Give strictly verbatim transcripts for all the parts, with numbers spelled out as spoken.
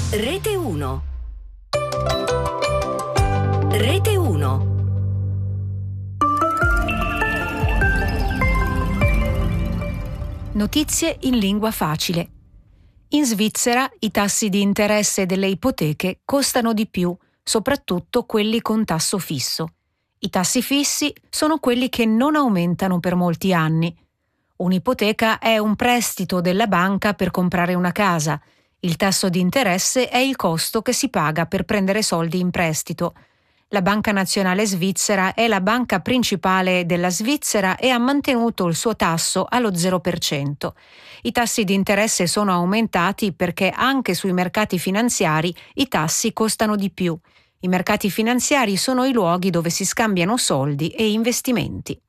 Rete uno. Rete uno. Notizie in lingua facile. In Svizzera i tassi di interesse delle ipoteche costano di più, soprattutto quelli con tasso fisso. I tassi fissi sono quelli che non aumentano per molti anni. Un'ipoteca è un prestito della banca per comprare una casa. Il tasso di interesse è il costo che si paga per prendere soldi in prestito. La Banca Nazionale Svizzera è la banca principale della Svizzera e ha mantenuto il suo tasso allo zero per cento. I tassi di interesse sono aumentati perché anche sui mercati finanziari i tassi costano di più. I mercati finanziari sono i luoghi dove si scambiano soldi e investimenti.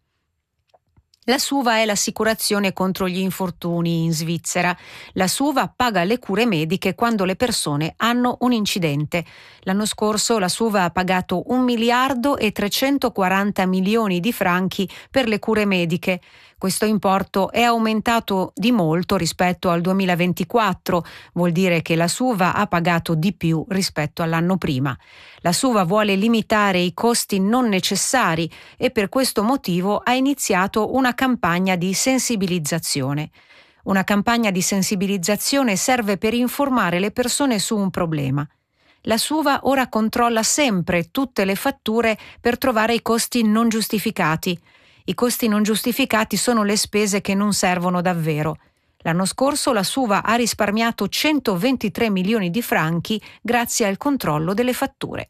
La SUVA è l'assicurazione contro gli infortuni in Svizzera. La SUVA paga le cure mediche quando le persone hanno un incidente. L'anno scorso la SUVA ha pagato un miliardo e trecentoquaranta milioni di franchi per le cure mediche. Questo importo è aumentato di molto rispetto al duemilaventiquattro, vuol dire che la SUVA ha pagato di più rispetto all'anno prima. La SUVA vuole limitare i costi non necessari e per questo motivo ha iniziato una campagna di sensibilizzazione. Una campagna di sensibilizzazione serve per informare le persone su un problema. La SUVA ora controlla sempre tutte le fatture per trovare i costi non giustificati. I costi non giustificati sono le spese che non servono davvero. L'anno scorso la SUVA ha risparmiato centoventitré milioni di franchi grazie al controllo delle fatture.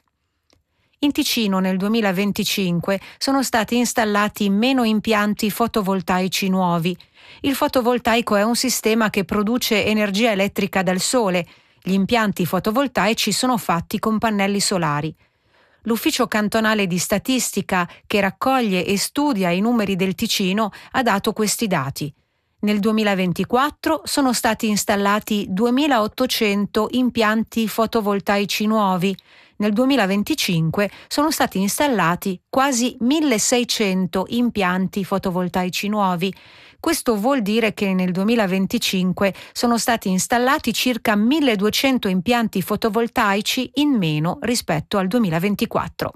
In Ticino nel duemilaventicinque sono stati installati meno impianti fotovoltaici nuovi. Il fotovoltaico è un sistema che produce energia elettrica dal sole. Gli impianti fotovoltaici sono fatti con pannelli solari. L'Ufficio cantonale di statistica, che raccoglie e studia i numeri del Ticino, ha dato questi dati. Nel duemilaventiquattro sono stati installati duemilaottocento impianti fotovoltaici nuovi. Nel duemilaventicinque sono stati installati quasi milleseicento impianti fotovoltaici nuovi. Questo vuol dire che nel duemilaventicinque sono stati installati circa milleduecento impianti fotovoltaici in meno rispetto al duemilaventiquattro.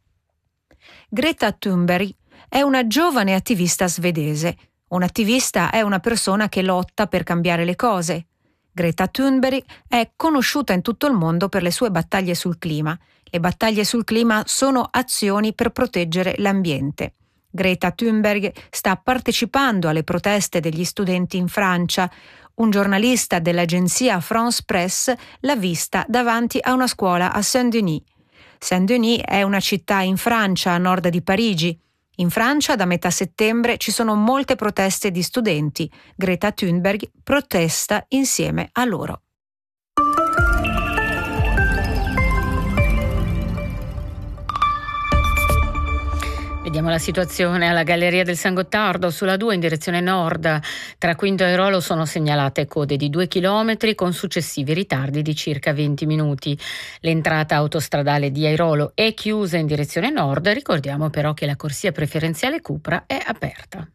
Greta Thunberg è una giovane attivista svedese. Un attivista è una persona che lotta per cambiare le cose. Greta Thunberg è conosciuta in tutto il mondo per le sue battaglie sul clima. Le battaglie sul clima sono azioni per proteggere l'ambiente. Greta Thunberg sta partecipando alle proteste degli studenti in Francia. Un giornalista dell'agenzia France Presse l'ha vista davanti a una scuola a Saint-Denis. Saint-Denis è una città in Francia, a nord di Parigi. In Francia, da metà settembre, ci sono molte proteste di studenti. Greta Thunberg protesta insieme a loro. Vediamo la situazione alla Galleria del San Gottardo, sulla due in direzione nord. Tra Quinto e Airolo sono segnalate code di due chilometri con successivi ritardi di circa venti minuti. L'entrata autostradale di Airolo è chiusa in direzione nord. Ricordiamo però che la corsia preferenziale Cupra è aperta.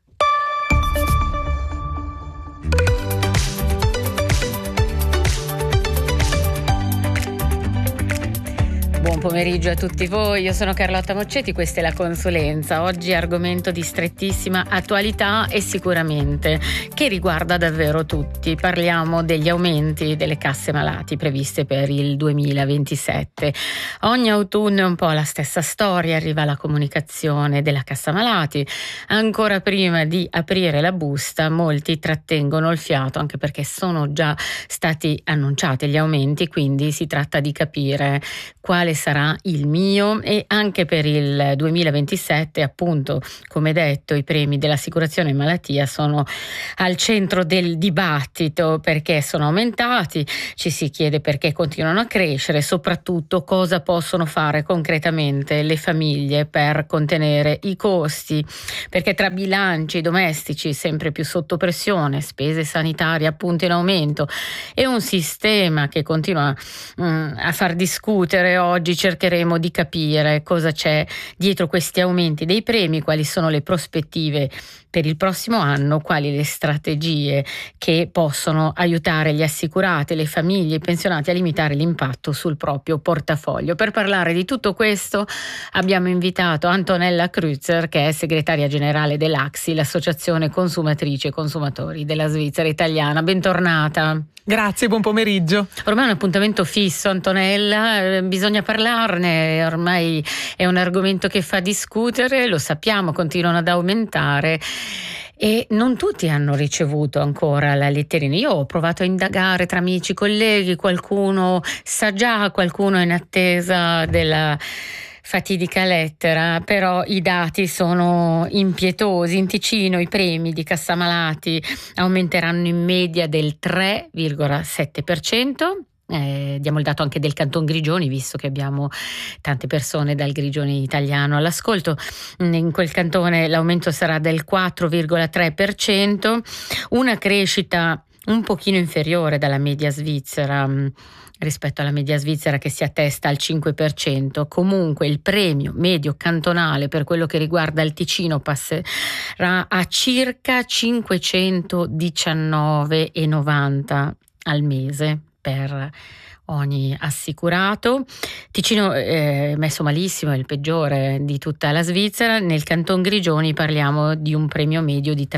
Buon pomeriggio a tutti voi, io sono Carlotta Moccetti, questa è la consulenza. Oggi argomento di strettissima attualità e sicuramente che riguarda davvero tutti. Parliamo degli aumenti delle casse malati previste per il duemilaventisette. Ogni autunno è un po' la stessa storia, arriva la comunicazione della cassa malati. Ancora prima di aprire la busta molti trattengono il fiato, anche perché sono già stati annunciati gli aumenti, quindi si tratta di capire quale sarà il mio. E anche per il duemilaventisette, appunto, come detto, i premi dell'assicurazione malattia sono al centro del dibattito, perché sono aumentati, ci si chiede perché continuano a crescere, soprattutto cosa possono fare concretamente le famiglie per contenere i costi, perché tra bilanci domestici sempre più sotto pressione, spese sanitarie appunto in aumento e un sistema che continua mh, a far discutere oggi oggi cercheremo di capire cosa c'è dietro questi aumenti dei premi, quali sono le prospettive per il prossimo anno, quali le strategie che possono aiutare gli assicurati, le famiglie, i pensionati a limitare l'impatto sul proprio portafoglio. Per parlare di tutto questo abbiamo invitato Antonella Kreuzer, che è segretaria generale dell'A C S I, l'Associazione Consumatrici e Consumatori della Svizzera Italiana. Bentornata. Grazie, buon pomeriggio. Ormai è un appuntamento fisso, Antonella, eh, bisogna parlarne, ormai è un argomento che fa discutere, lo sappiamo, continuano ad aumentare e non tutti hanno ricevuto ancora la letterina. Io ho provato a indagare tra amici, colleghi, qualcuno sa già, qualcuno è in attesa della fatidica lettera, però i dati sono impietosi. In Ticino i premi di Cassamalati aumenteranno in media del tre virgola sette per cento. Eh, diamo il dato anche del Canton Grigioni, visto che abbiamo tante persone dal Grigioni italiano all'ascolto. In quel cantone l'aumento sarà del quattro virgola tre per cento, una crescita un pochino inferiore dalla media svizzera, rispetto alla media svizzera che si attesta al cinque per cento. Comunque il premio medio cantonale per quello che riguarda il Ticino passerà a circa cinquecentodiciannove virgola novanta al mese per ogni assicurato. Ticino è messo malissimo, è il peggiore di tutta la Svizzera. Nel Canton Grigioni parliamo di un premio medio di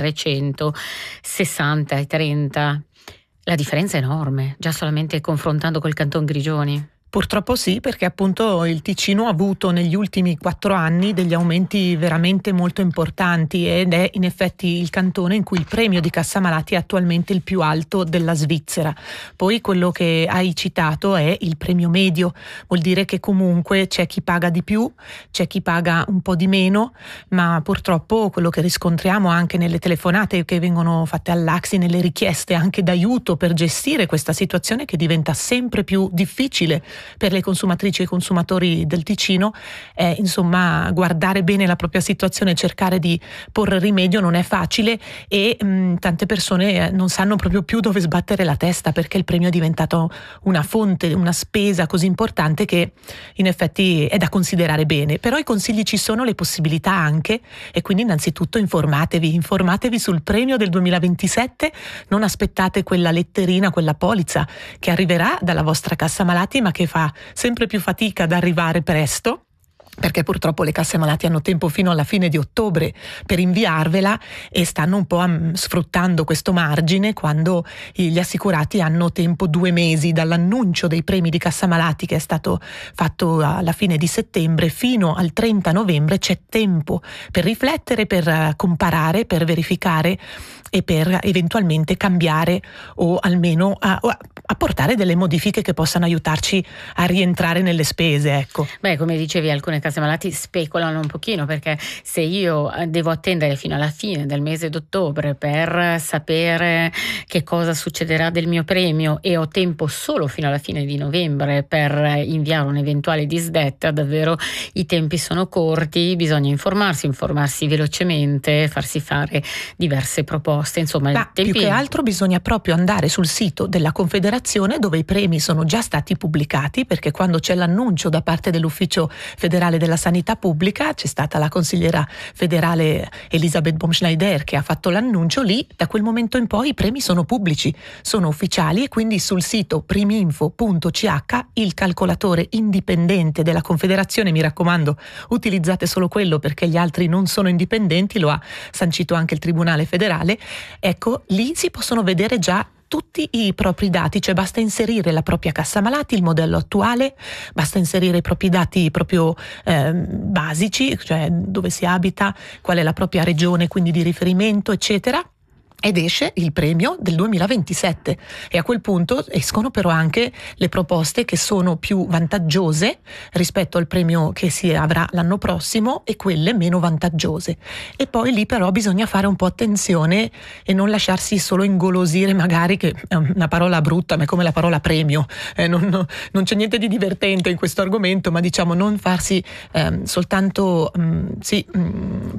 trecentosessanta e trenta. La differenza è enorme, già solamente confrontando col Canton Grigioni. Purtroppo sì, perché appunto il Ticino ha avuto negli ultimi quattro anni degli aumenti veramente molto importanti ed è in effetti il cantone in cui il premio di Cassamalati è attualmente il più alto della Svizzera. Poi quello che hai citato è il premio medio, vuol dire che comunque c'è chi paga di più, c'è chi paga un po' di meno, ma purtroppo quello che riscontriamo anche nelle telefonate che vengono fatte all'A C S I, nelle richieste anche d'aiuto per gestire questa situazione che diventa sempre più difficile per le consumatrici e i consumatori del Ticino, è insomma guardare bene la propria situazione, cercare di porre rimedio non è facile e mh, tante persone non sanno proprio più dove sbattere la testa, perché il premio è diventato una fonte, una spesa così importante che in effetti è da considerare bene. Però i consigli ci sono, le possibilità anche, e quindi innanzitutto informatevi, informatevi sul premio del duemilaventisette, non aspettate quella letterina, quella polizza che arriverà dalla vostra Cassamalati ma che fa sempre più fatica ad arrivare presto, perché purtroppo le casse malati hanno tempo fino alla fine di ottobre per inviarvela e stanno un po' am- sfruttando questo margine quando gli assicurati hanno tempo due mesi dall'annuncio dei premi di Cassamalati, che è stato fatto alla fine di settembre, fino al trenta novembre. C'è tempo per riflettere, per comparare, per verificare e per eventualmente cambiare o almeno a, a apportare delle modifiche che possano aiutarci a rientrare nelle spese, ecco. Beh, come dicevi, alcune case malati speculano un pochino, perché se io devo attendere fino alla fine del mese d'ottobre per sapere che cosa succederà del mio premio e ho tempo solo fino alla fine di novembre per inviare un'eventuale disdetta, davvero i tempi sono corti, bisogna informarsi, informarsi velocemente, farsi fare diverse proposte, insomma. Ma tempi... più che altro bisogna proprio andare sul sito della Confederazione, dove i premi sono già stati pubblicati, perché quando c'è l'annuncio da parte dell'Ufficio Federale della Sanità Pubblica, c'è stata la consigliera federale Elisabeth Baumschneider che ha fatto l'annuncio, lì da quel momento in poi i premi sono pubblici, sono ufficiali, e quindi sul sito priminfo punto c h, il calcolatore indipendente della Confederazione, mi raccomando utilizzate solo quello perché gli altri non sono indipendenti, lo ha sancito anche il Tribunale federale, ecco lì si possono vedere già tutti i propri dati, cioè basta inserire la propria Cassamalati, il modello attuale, basta inserire i propri dati proprio eh, basici, cioè dove si abita, qual è la propria regione, quindi di riferimento, eccetera. Ed esce il premio del duemilaventisette, e a quel punto escono però anche le proposte che sono più vantaggiose rispetto al premio che si avrà l'anno prossimo e quelle meno vantaggiose. E poi lì però bisogna fare un po' attenzione e non lasciarsi solo ingolosire, magari, che è una parola brutta ma è come la parola premio, eh, non, no, non c'è niente di divertente in questo argomento, ma diciamo non farsi ehm, soltanto mh, sì, mh,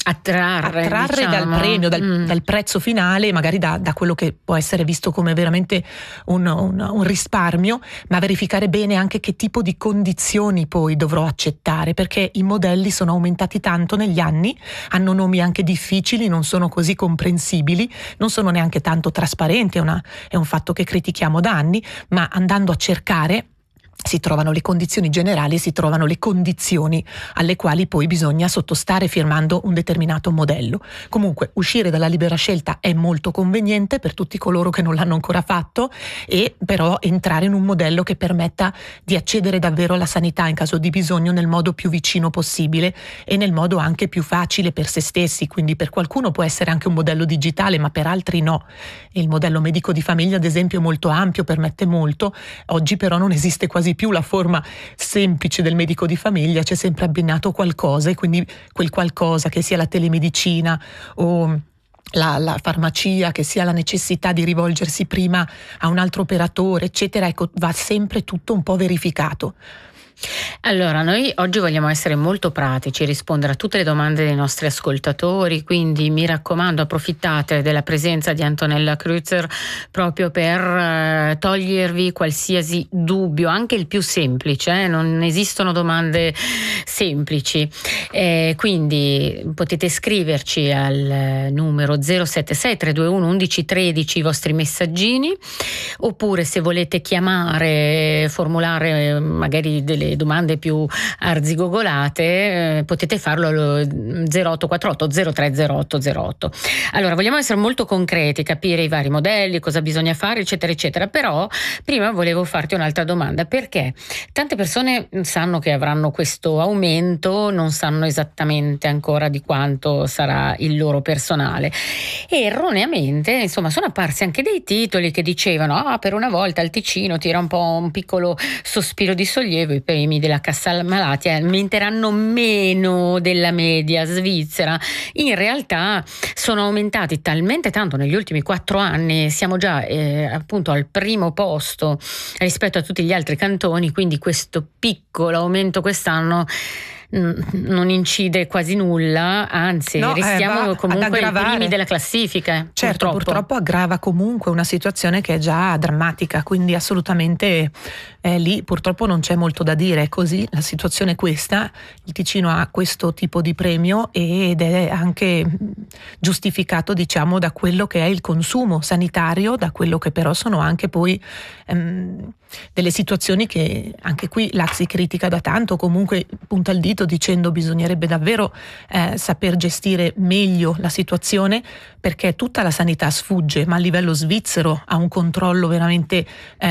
attrarre, attrarre diciamo. dal premio, dal, mm. dal prezzo finale, magari da, da quello che può essere visto come veramente un, un, un risparmio, ma verificare bene anche che tipo di condizioni poi dovrò accettare, perché i modelli sono aumentati tanto negli anni, hanno nomi anche difficili, non sono così comprensibili, non sono neanche tanto trasparenti, è, una, è un fatto che critichiamo da anni, ma andando a cercare si trovano le condizioni generali, si trovano le condizioni alle quali poi bisogna sottostare firmando un determinato modello. Comunque uscire dalla libera scelta è molto conveniente per tutti coloro che non l'hanno ancora fatto, e però entrare in un modello che permetta di accedere davvero alla sanità in caso di bisogno nel modo più vicino possibile e nel modo anche più facile per se stessi. Quindi per qualcuno può essere anche un modello digitale, ma per altri no. E il modello medico di famiglia, ad esempio, è molto ampio, permette molto. Oggi però non esiste quasi più la forma semplice del medico di famiglia, c'è sempre abbinato qualcosa, e quindi quel qualcosa, che sia la telemedicina o La, la farmacia, che sia la necessità di rivolgersi prima a un altro operatore, eccetera, ecco, va sempre tutto un po' verificato. Allora, noi oggi vogliamo essere molto pratici, rispondere a tutte le domande dei nostri ascoltatori, quindi mi raccomando, approfittate della presenza di Antonella Kreutzer proprio per eh, togliervi qualsiasi dubbio, anche il più semplice, eh? Non esistono domande semplici, eh, quindi potete scriverci al numero zero sette sei tre due uno uno uno uno tre i vostri messaggini, oppure se volete chiamare, formulare magari delle domande più arzigogolate, eh, potete farlo allo zero otto quattro otto zero tre zero otto zero otto. Allora, vogliamo essere molto concreti, capire i vari modelli, cosa bisogna fare, eccetera eccetera, però prima volevo farti un'altra domanda, perché tante persone sanno che avranno questo aumento, non sanno esattamente ancora di quanto sarà il loro personale, e erroneamente, insomma, sono apparsi anche dei titoli che dicevano: ah, per una volta al Ticino tira un po' un piccolo sospiro di sollievo, i premi della cassa malati aumenteranno meno della media svizzera. In realtà sono aumentati talmente tanto negli ultimi quattro anni, siamo già eh, appunto al primo posto rispetto a tutti gli altri cantoni, quindi questo piccolo aumento quest'anno non incide quasi nulla, anzi no, restiamo eh, comunque ai primi della classifica. Certo, purtroppo. purtroppo aggrava comunque una situazione che è già drammatica, quindi assolutamente eh, lì purtroppo non c'è molto da dire, è così, la situazione è questa, il Ticino ha questo tipo di premio ed è anche giustificato, diciamo, da quello che è il consumo sanitario, da quello che però sono anche poi ehm, delle situazioni che anche qui l'A C S I critica da tanto, comunque punta il dito dicendo bisognerebbe davvero eh, saper gestire meglio la situazione, perché tutta la sanità sfugge, ma a livello svizzero ha un controllo veramente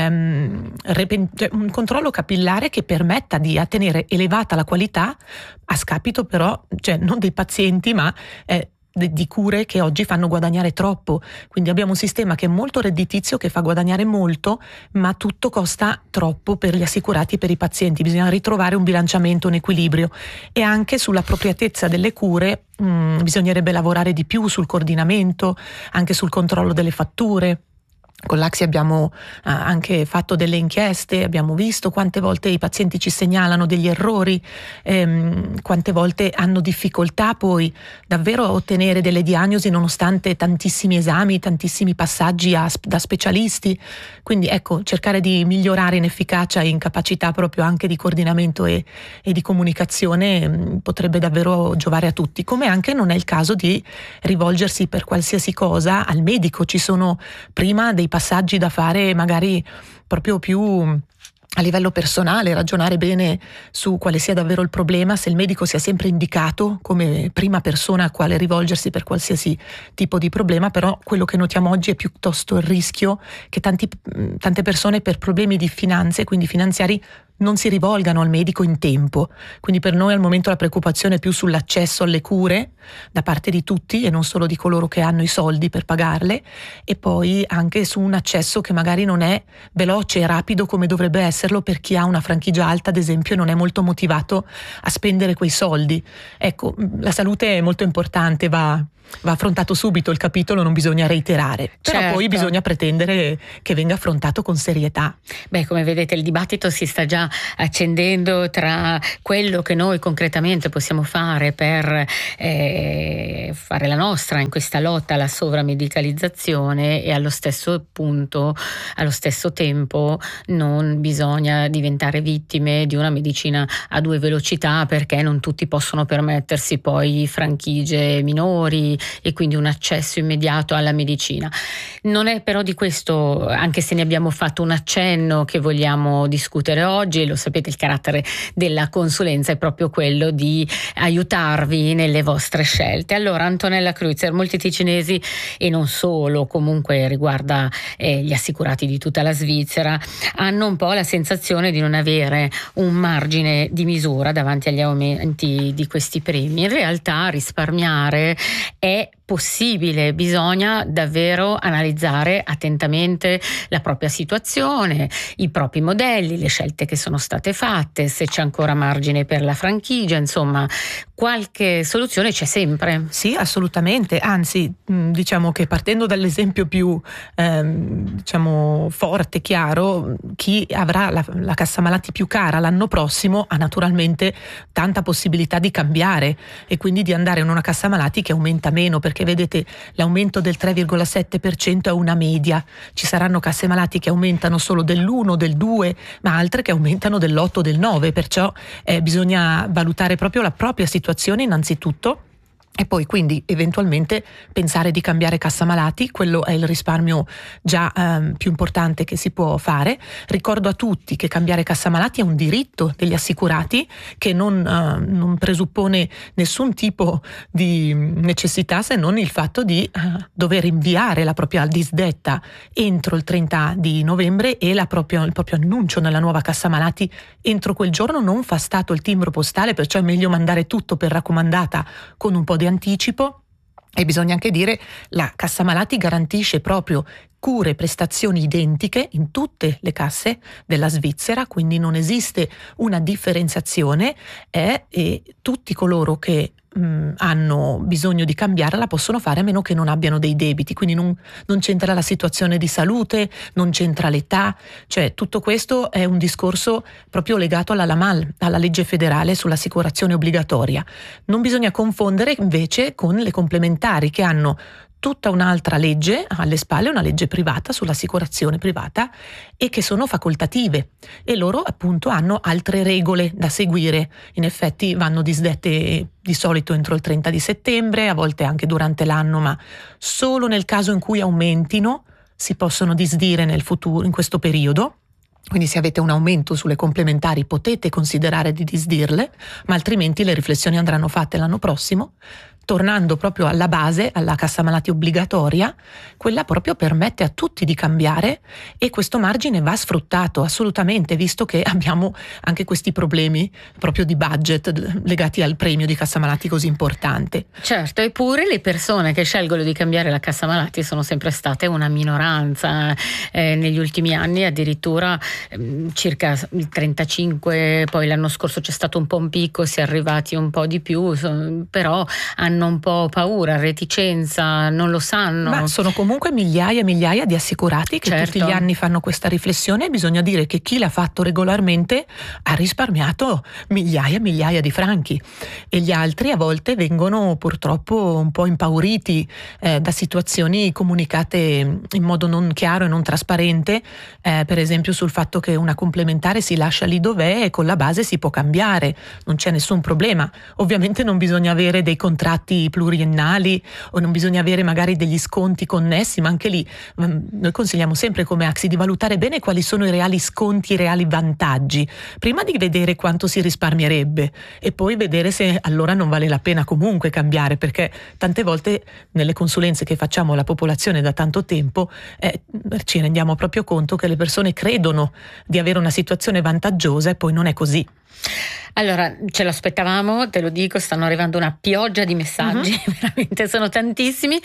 ehm, repen- cioè un controllo capillare che permetta di tenere elevata la qualità a scapito però, cioè non dei pazienti, ma eh, di cure che oggi fanno guadagnare troppo. Quindi abbiamo un sistema che è molto redditizio, che fa guadagnare molto, ma tutto costa troppo per gli assicurati e per i pazienti. Bisogna ritrovare un bilanciamento, un equilibrio, e anche sull'appropriatezza delle cure mh, bisognerebbe lavorare di più, sul coordinamento, anche sul controllo delle fatture. Con l'A C S I abbiamo eh, anche fatto delle inchieste, abbiamo visto quante volte i pazienti ci segnalano degli errori, ehm, quante volte hanno difficoltà poi davvero a ottenere delle diagnosi nonostante tantissimi esami, tantissimi passaggi a, da specialisti. Quindi ecco, cercare di migliorare in efficacia e in capacità proprio anche di coordinamento e, e di comunicazione mh, potrebbe davvero giovare a tutti, come anche non è il caso di rivolgersi per qualsiasi cosa al medico. Ci sono prima dei passaggi da fare magari proprio più a livello personale, ragionare bene su quale sia davvero il problema, se il medico sia sempre indicato come prima persona a quale rivolgersi per qualsiasi tipo di problema. Però quello che notiamo oggi è piuttosto il rischio che tanti, tante persone per problemi di finanze, quindi finanziari, non si rivolgano al medico in tempo. Quindi per noi al momento la preoccupazione è più sull'accesso alle cure da parte di tutti e non solo di coloro che hanno i soldi per pagarle, e poi anche su un accesso che magari non è veloce e rapido come dovrebbe esserlo per chi ha una franchigia alta, ad esempio, e non è molto motivato a spendere quei soldi. Ecco, la salute è molto importante, va va affrontato subito il capitolo, non bisogna reiterare, però certo. Poi bisogna pretendere che venga affrontato con serietà. Beh, come vedete il dibattito si sta già sta accendendo tra quello che noi concretamente possiamo fare per eh, fare la nostra in questa lotta alla sovramedicalizzazione, e allo stesso punto, allo stesso tempo, non bisogna diventare vittime di una medicina a due velocità, perché non tutti possono permettersi poi franchigie minori e quindi un accesso immediato alla medicina. Non è però di questo, anche se ne abbiamo fatto un accenno, che vogliamo discutere oggi. Lo sapete, il carattere della consulenza è proprio quello di aiutarvi nelle vostre scelte. Allora, Antonella Kreutzer, molti ticinesi, e non solo, comunque riguarda eh, gli assicurati di tutta la Svizzera, hanno un po' la sensazione di non avere un margine di misura davanti agli aumenti di questi premi. In realtà risparmiare è possibile, bisogna davvero analizzare attentamente la propria situazione, i propri modelli, le scelte che sono state fatte, se c'è ancora margine per la franchigia, insomma qualche soluzione c'è sempre. Sì, assolutamente, anzi diciamo che partendo dall'esempio più ehm, diciamo forte, chiaro, chi avrà la, la cassa malati più cara l'anno prossimo ha naturalmente tanta possibilità di cambiare e quindi di andare in una cassa malati che aumenta meno, perché vedete l'aumento del tre virgola sette per cento è una media, ci saranno casse malati che aumentano solo dell'uno, del due, ma altre che aumentano dell'otto, del nove, perciò eh, bisogna valutare proprio la propria situazione innanzitutto, e poi quindi eventualmente pensare di cambiare cassa malati. Quello è il risparmio già ehm, più importante che si può fare. Ricordo a tutti che cambiare cassa malati è un diritto degli assicurati che non, eh, non presuppone nessun tipo di necessità, se non il fatto di eh, dover inviare la propria disdetta entro il trenta di novembre e la propria, il proprio annuncio nella nuova cassa malati entro quel giorno. Non fa stato il timbro postale, perciò è meglio mandare tutto per raccomandata con un po' di anticipo. E bisogna anche dire, la cassa malati garantisce proprio cure e prestazioni identiche in tutte le casse della Svizzera, quindi non esiste una differenziazione eh, e tutti coloro che mh, hanno bisogno di cambiare la possono fare, a meno che non abbiano dei debiti, quindi non, non c'entra la situazione di salute, non c'entra l'età, cioè tutto questo è un discorso proprio legato alla LAMAL, alla legge federale sull'assicurazione obbligatoria. Non bisogna confondere invece con le complementari, che hanno tutta un'altra legge alle spalle, una legge privata sull'assicurazione privata, e che sono facoltative, e loro appunto hanno altre regole da seguire. In effetti vanno disdette di solito entro il trenta di settembre, a volte anche durante l'anno, ma solo nel caso in cui aumentino si possono disdire nel futuro, in questo periodo. Quindi se avete un aumento sulle complementari potete considerare di disdirle, ma altrimenti le riflessioni andranno fatte l'anno prossimo, tornando proprio alla base, alla cassa malati obbligatoria. Quella proprio permette a tutti di cambiare, e questo margine va sfruttato assolutamente, visto che abbiamo anche questi problemi proprio di budget legati al premio di cassa malati così importante. Certo, eppure le persone che scelgono di cambiare la cassa malati sono sempre state una minoranza. Eh, negli ultimi anni addirittura eh, circa il trentacinque, poi l'anno scorso c'è stato un po' un picco, si è arrivati un po' di più, so, però hanno un po' paura, reticenza, non lo sanno. Ma sono comunque migliaia e migliaia di assicurati che certo. tutti gli anni fanno questa riflessione, e bisogna dire che chi l'ha fatto regolarmente ha risparmiato migliaia e migliaia di franchi, e gli altri a volte vengono purtroppo un po' impauriti eh, da situazioni comunicate in modo non chiaro e non trasparente, eh, per esempio sul fatto che una complementare si lascia lì dov'è e con la base si può cambiare, non c'è nessun problema. Ovviamente non bisogna avere dei contratti pluriennali, o non bisogna avere magari degli sconti connessi, ma anche lì noi consigliamo sempre come Axi di valutare bene quali sono i reali sconti, i reali vantaggi, prima di vedere quanto si risparmierebbe, e poi vedere se allora non vale la pena comunque cambiare, perché tante volte nelle consulenze che facciamo alla popolazione da tanto tempo eh, ci rendiamo proprio conto che le persone credono di avere una situazione vantaggiosa e poi non è così. Allora, ce lo aspettavamo, te lo dico, stanno arrivando una pioggia di messaggi, uh-huh. veramente sono tantissimi.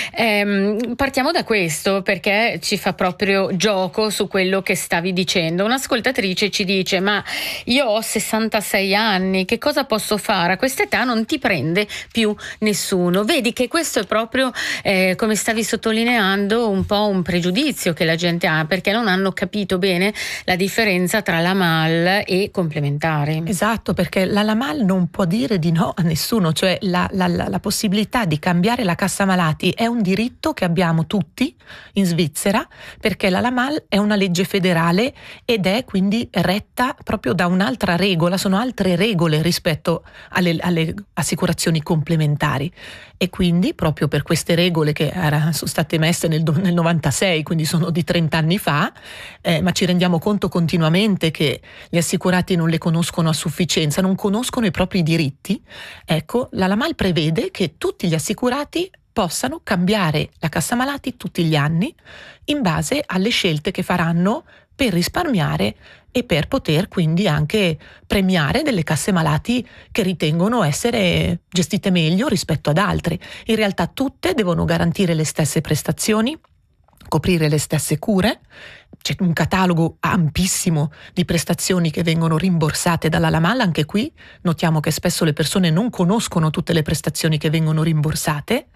Ehm, partiamo da questo perché ci fa proprio gioco su quello che stavi dicendo. Un'ascoltatrice ci dice: ma io ho sessantasei anni, che cosa posso fare? A questa età non ti prende più nessuno. Vedi che questo è proprio, eh, come stavi sottolineando, un po' un pregiudizio che la gente ha, perché non hanno capito bene la differenza tra la M A L e complementari. Esatto, perché la L A M A L non può dire di no a nessuno, cioè la, la, la possibilità di cambiare la cassa malati è un diritto che abbiamo tutti in Svizzera, perché la L A M A L è una legge federale ed è quindi retta proprio da un'altra regola, sono altre regole rispetto alle, alle assicurazioni complementari, e quindi proprio per queste regole che era, sono state messe nel, nel novantasei, quindi sono di trenta anni fa, eh, ma ci rendiamo conto continuamente che gli assicurati non le conoscono a sufficienza, non conoscono i propri diritti. Ecco, la L A M A L prevede che tutti gli assicurati possano cambiare la cassa malati tutti gli anni in base alle scelte che faranno per risparmiare e per poter quindi anche premiare delle casse malati che ritengono essere gestite meglio rispetto ad altre. In realtà tutte devono garantire le stesse prestazioni, coprire le stesse cure. C'è un catalogo ampissimo di prestazioni che vengono rimborsate dalla L A M A L. Anche qui notiamo che spesso le persone non conoscono tutte le prestazioni che vengono rimborsate,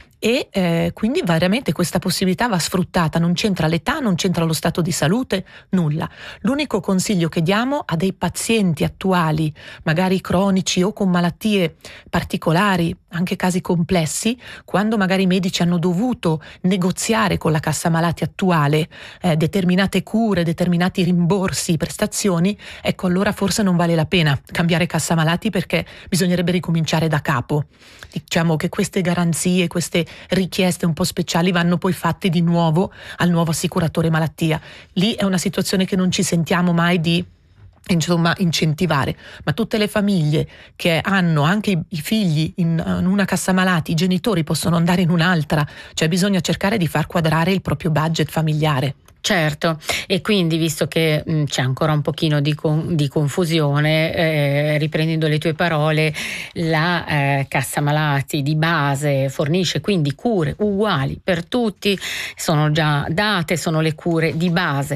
e eh, quindi veramente questa possibilità va sfruttata. Non c'entra l'età, non c'entra lo stato di salute, nulla. L'unico consiglio che diamo a dei pazienti attuali, magari cronici o con malattie particolari, anche casi complessi, quando magari i medici hanno dovuto negoziare con la cassa malati attuale eh, determinate cure, determinati rimborsi, prestazioni, ecco, allora forse non vale la pena cambiare cassa malati, perché bisognerebbe ricominciare da capo. Diciamo che queste garanzie, queste richieste un po' speciali vanno poi fatte di nuovo al nuovo assicuratore malattia. Lì è una situazione che non ci sentiamo mai di insomma incentivare, ma tutte le famiglie che hanno anche i, i figli in, in una cassa malati, i genitori possono andare in un'altra, cioè bisogna cercare di far quadrare il proprio budget familiare. Certo, e quindi visto che mh, c'è ancora un pochino di, con, di confusione, eh, riprendendo le tue parole, la eh, cassa malati di base fornisce quindi cure uguali per tutti, sono già date, sono le cure di base.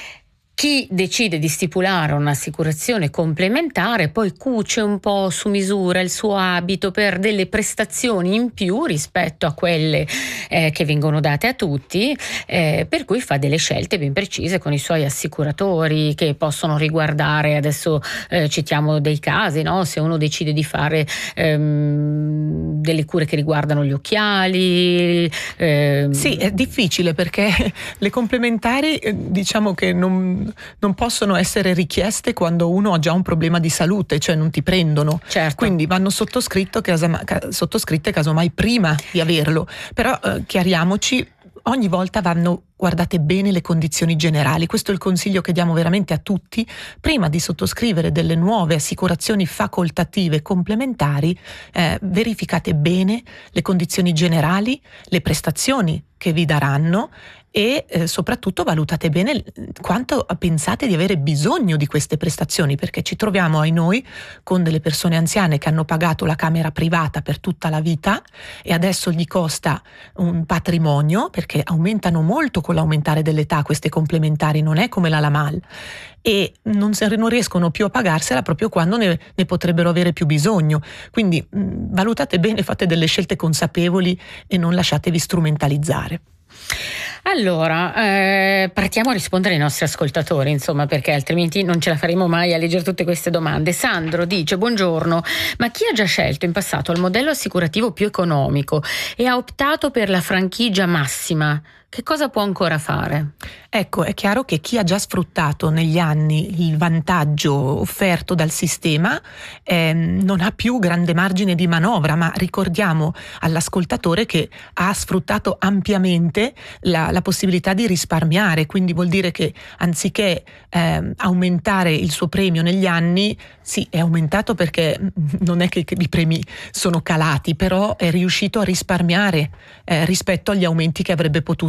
Chi decide di stipulare un'assicurazione complementare poi cuce un po' su misura il suo abito per delle prestazioni in più rispetto a quelle eh, che vengono date a tutti, eh, per cui fa delle scelte ben precise con i suoi assicuratori, che possono riguardare, adesso eh, citiamo dei casi, no? Se uno decide di fare ehm, delle cure che riguardano gli occhiali. Ehm. Sì, è difficile perché le complementari eh, diciamo che non non possono essere richieste quando uno ha già un problema di salute, cioè non ti prendono. Certo. Quindi vanno sottoscritto, sottoscritte casomai prima di averlo. Però eh, chiariamoci, ogni volta vanno guardate bene le condizioni generali. Questo è il consiglio che diamo veramente a tutti. Prima di sottoscrivere delle nuove assicurazioni facoltative complementari, eh, verificate bene le condizioni generali, le prestazioni che vi daranno, e eh, soprattutto valutate bene quanto pensate di avere bisogno di queste prestazioni, perché ci troviamo ai noi con delle persone anziane che hanno pagato la camera privata per tutta la vita e adesso gli costa un patrimonio, perché aumentano molto con l'aumentare dell'età queste complementari, non è come la L A M A L, e non, non riescono più a pagarsela proprio quando ne, ne potrebbero avere più bisogno. Quindi mh, valutate bene, fate delle scelte consapevoli e non lasciatevi strumentalizzare. Allora, eh, partiamo a rispondere ai nostri ascoltatori, insomma, perché altrimenti non ce la faremo mai a leggere tutte queste domande. Sandro dice: buongiorno, ma chi ha già scelto in passato il modello assicurativo più economico e ha optato per la franchigia massima, che cosa può ancora fare? Ecco, è chiaro che chi ha già sfruttato negli anni il vantaggio offerto dal sistema eh, non ha più grande margine di manovra, ma ricordiamo all'ascoltatore che ha sfruttato ampiamente la, la possibilità di risparmiare, quindi vuol dire che anziché eh, aumentare il suo premio negli anni, sì, è aumentato perché non è che, che i premi sono calati, però è riuscito a risparmiare eh, rispetto agli aumenti che avrebbe potuto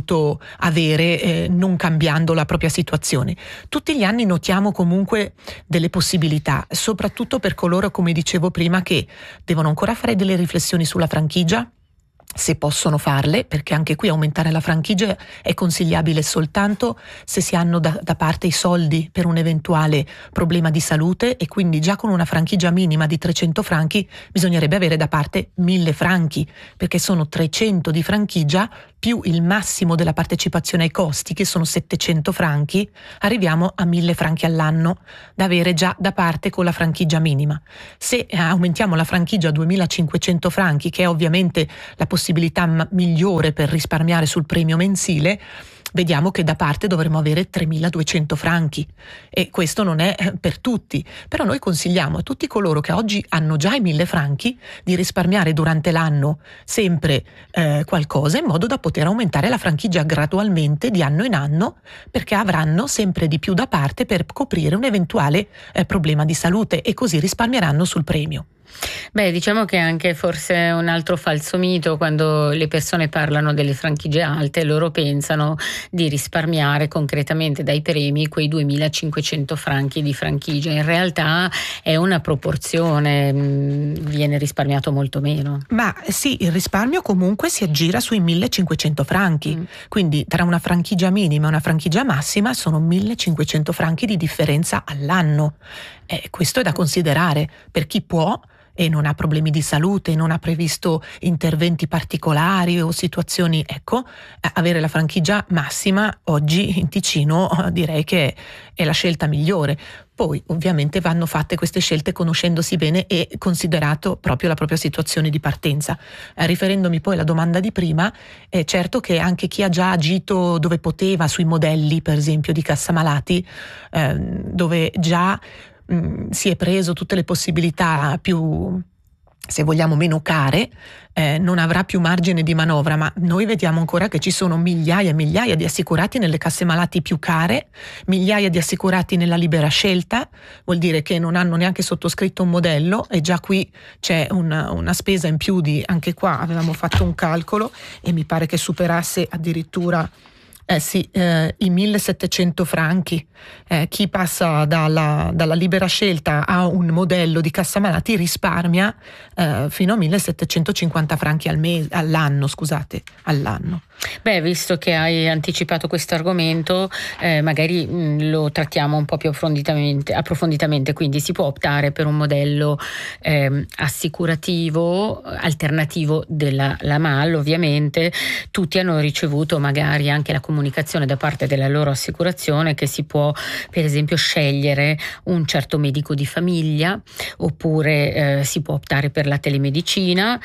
potuto avere eh, non cambiando la propria situazione. Tutti gli anni notiamo comunque delle possibilità, soprattutto per coloro, come dicevo prima, che devono ancora fare delle riflessioni sulla franchigia, se possono farle, perché anche qui aumentare la franchigia è consigliabile soltanto se si hanno da, da parte i soldi per un eventuale problema di salute, e quindi già con una franchigia minima di trecento franchi bisognerebbe avere da parte mille franchi, perché sono trecento di franchigia più il massimo della partecipazione ai costi, che sono settecento franchi, arriviamo a mille franchi all'anno da avere già da parte con la franchigia minima. Se aumentiamo la franchigia a duemilacinquecento franchi, che è ovviamente la possibilità m- migliore per risparmiare sul premio mensile, vediamo che da parte dovremo avere tremiladuecento franchi, e questo non è per tutti, però noi consigliamo a tutti coloro che oggi hanno già i mille franchi di risparmiare durante l'anno sempre eh, qualcosa, in modo da poter aumentare la franchigia gradualmente di anno in anno, perché avranno sempre di più da parte per coprire un eventuale eh, problema di salute, e così risparmieranno sul premio. Beh, diciamo che anche forse un altro falso mito, quando le persone parlano delle franchigie alte, loro pensano di risparmiare concretamente dai premi quei duemilacinquecento franchi di franchigia. In realtà è una proporzione, viene risparmiato molto meno. Ma sì, il risparmio comunque si aggira sui millecinquecento franchi, mm. quindi tra una franchigia minima e una franchigia massima sono millecinquecento franchi di differenza all'anno. Eh, questo è da considerare per chi può e non ha problemi di salute, non ha previsto interventi particolari o situazioni, ecco, avere la franchigia massima oggi in Ticino direi che è la scelta migliore. Poi ovviamente vanno fatte queste scelte conoscendosi bene e considerato proprio la propria situazione di partenza. Eh, riferendomi poi alla domanda di prima, è certo che anche chi ha già agito dove poteva, sui modelli per esempio di Cassa Malati, eh, dove già si è preso tutte le possibilità più, se vogliamo, meno care, eh, non avrà più margine di manovra, ma noi vediamo ancora che ci sono migliaia e migliaia di assicurati nelle casse malati più care, migliaia di assicurati nella libera scelta, vuol dire che non hanno neanche sottoscritto un modello, e già qui c'è una, una spesa in più di, anche qua avevamo fatto un calcolo e mi pare che superasse addirittura Eh sì, eh, i millesettecento franchi. Eh, chi passa dalla, dalla libera scelta a un modello di Cassa Malati risparmia eh, fino a millesettecentocinquanta franchi al mese, all'anno, scusate, all'anno. Beh, visto che hai anticipato questo argomento, eh, magari mh, lo trattiamo un po' più approfonditamente, approfonditamente. Quindi si può optare per un modello eh, assicurativo alternativo della la M A L, ovviamente. Tutti hanno ricevuto magari anche la comunicazione da parte della loro assicurazione che si può per esempio scegliere un certo medico di famiglia, oppure eh, si può optare per la telemedicina.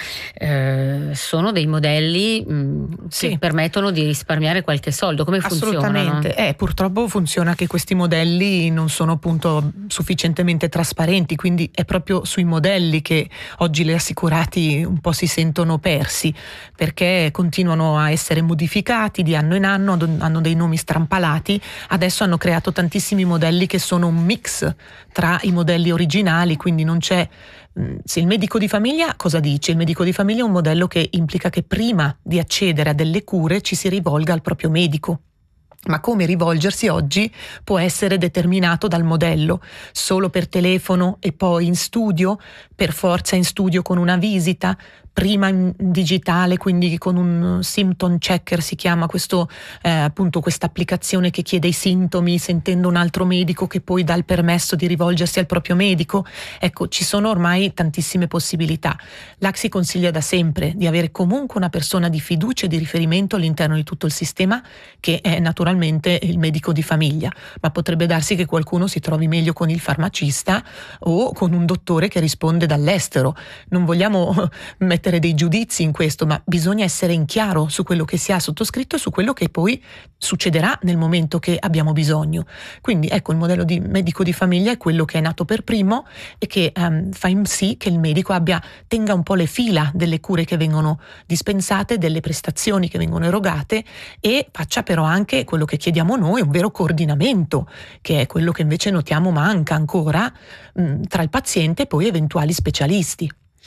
Eh, sono dei modelli mh, sì. che permettono di risparmiare qualche soldo. Come funzionano? Assolutamente, eh, purtroppo funziona che questi modelli non sono appunto sufficientemente trasparenti, quindi è proprio sui modelli che oggi le assicurati un po' si sentono persi, perché continuano a essere modificati di anno in anno, hanno dei nomi strampalati. Adesso hanno creato tantissimi modelli che sono un mix tra i modelli originali, quindi non c'è. Se il medico di famiglia, cosa dice? Il medico di famiglia è un modello che implica che prima di accedere a delle cure ci si rivolga al proprio medico. Ma come rivolgersi oggi può essere determinato dal modello, solo per telefono e poi in studio, per forza in studio con una visita, prima in digitale, quindi con un symptom checker si chiama questo, eh, appunto questa applicazione che chiede i sintomi sentendo un altro medico che poi dà il permesso di rivolgersi al proprio medico. Ecco, ci sono ormai tantissime possibilità. L'A C S I consiglia da sempre di avere comunque una persona di fiducia e di riferimento all'interno di tutto il sistema, che è naturalmente il medico di famiglia, ma potrebbe darsi che qualcuno si trovi meglio con il farmacista o con un dottore che risponde dall'estero. Non vogliamo mettere dei giudizi in questo, ma bisogna essere in chiaro su quello che si ha sottoscritto e su quello che poi succederà nel momento che abbiamo bisogno. Quindi ecco, il modello di medico di famiglia è quello che è nato per primo e che um, fa in sì che il medico abbia tenga un po' le fila delle cure che vengono dispensate, delle prestazioni che vengono erogate, e faccia però anche quello che chiediamo noi, un vero coordinamento, che è quello che invece notiamo manca ancora mh, tra il paziente e poi eventuali specialisti.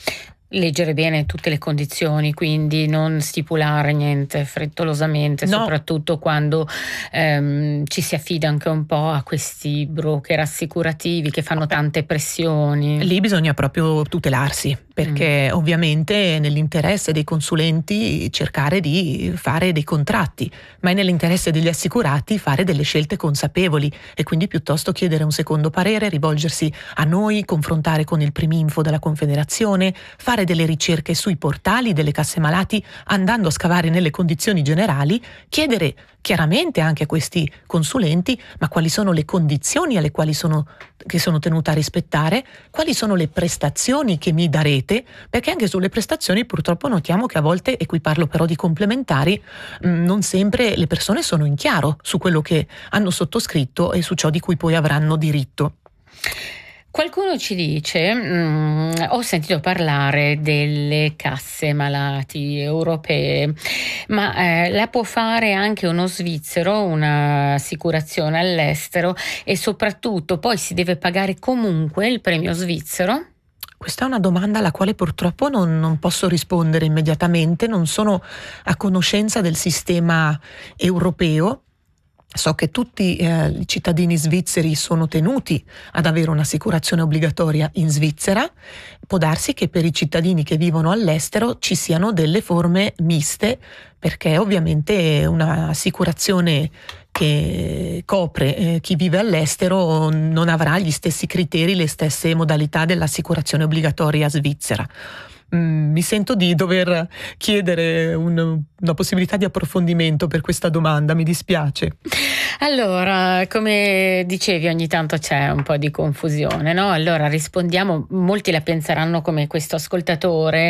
leggere bene tutte le condizioni, quindi non stipulare niente frettolosamente, No. soprattutto quando ehm, ci si affida anche un po' a questi broker assicurativi che fanno tante pressioni. Lì bisogna proprio tutelarsi, perché mm. ovviamente è nell'interesse dei consulenti cercare di fare dei contratti, ma è nell'interesse degli assicurati fare delle scelte consapevoli, e quindi piuttosto chiedere un secondo parere, rivolgersi a noi, confrontare con il Priminfo della Confederazione, fare delle ricerche sui portali delle casse malati, andando a scavare nelle condizioni generali, chiedere chiaramente anche a questi consulenti ma quali sono le condizioni alle quali sono, che sono tenuta a rispettare, quali sono le prestazioni che mi darete, perché anche sulle prestazioni purtroppo notiamo che a volte, e qui parlo però di complementari, mh, non sempre le persone sono in chiaro su quello che hanno sottoscritto e su ciò di cui poi avranno diritto. Qualcuno ci dice, mh, ho sentito parlare delle casse malati europee, ma eh, la può fare anche uno svizzero, un'assicurazione all'estero, e soprattutto poi si deve pagare comunque il premio svizzero? Questa è una domanda alla quale purtroppo non, non posso rispondere immediatamente, non sono a conoscenza del sistema europeo. So che tutti eh, i cittadini svizzeri sono tenuti ad avere un'assicurazione obbligatoria in Svizzera. Può darsi che per i cittadini che vivono all'estero ci siano delle forme miste, perché ovviamente un'assicurazione che copre eh, chi vive all'estero non avrà gli stessi criteri, le stesse modalità dell'assicurazione obbligatoria svizzera. Mm, mi sento di dover chiedere un, una possibilità di approfondimento per questa domanda, mi dispiace. Allora, come dicevi, ogni tanto c'è un po' di confusione, no? Allora rispondiamo, molti la penseranno come questo ascoltatore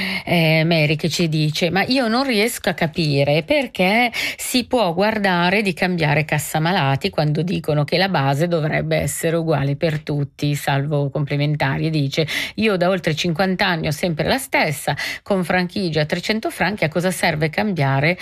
eh, Mary, che ci dice: ma io non riesco a capire perché si può guardare di cambiare cassa malati quando dicono che la base dovrebbe essere uguale per tutti, salvo complementari. E dice: io da oltre cinquanta anni ho sempre la stessa, con franchigia a trecento franchi, a cosa serve cambiare,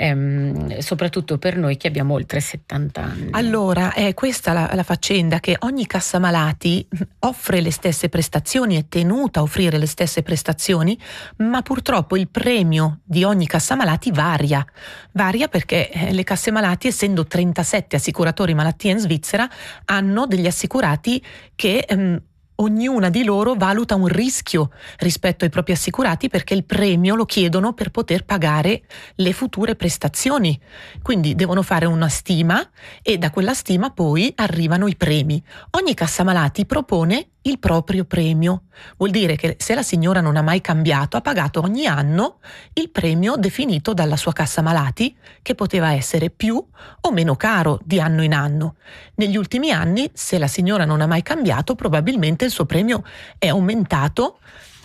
ehm, soprattutto per noi che abbiamo oltre settanta anni? Allora, è questa la, la faccenda, che ogni cassa malati offre le stesse prestazioni, è tenuta a offrire le stesse prestazioni, ma purtroppo il premio di ogni cassa malati varia. Varia perché le casse malati, essendo trentasette assicuratori malattia in Svizzera, hanno degli assicurati che ehm, ognuna di loro valuta un rischio rispetto ai propri assicurati, perché il premio lo chiedono per poter pagare le future prestazioni. Quindi devono fare una stima e da quella stima poi arrivano i premi. Ogni cassa malati propone il proprio premio. Vuol dire che se la signora non ha mai cambiato, ha pagato ogni anno il premio definito dalla sua cassa malati, che poteva essere più o meno caro di anno in anno. Negli ultimi anni, se la signora non ha mai cambiato, probabilmente il suo premio è aumentato.